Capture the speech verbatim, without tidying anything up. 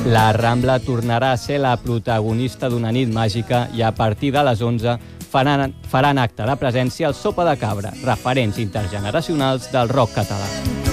La Rambla tornarà a ser la protagonista d'una nit màgica i a partir de les onze faran, faran acte de presència al Sopa de Cabra, referents intergeneracionals del rock català.